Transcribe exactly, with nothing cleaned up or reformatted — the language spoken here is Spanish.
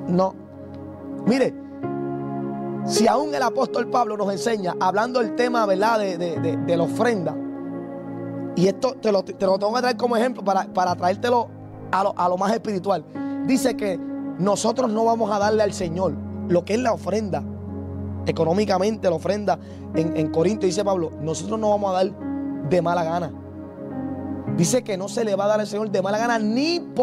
No. Mire, si aún el apóstol Pablo nos enseña, hablando del tema, ¿verdad?, de, de, de, de la ofrenda, y esto te lo, te lo tengo que traer como ejemplo para, para traértelo a lo, a lo más espiritual. Dice que nosotros no vamos a darle al Señor lo que es la ofrenda, económicamente la ofrenda. En, en Corinto dice Pablo, nosotros no vamos a dar de mala gana. Dice que no se le va a dar al Señor de mala gana ni por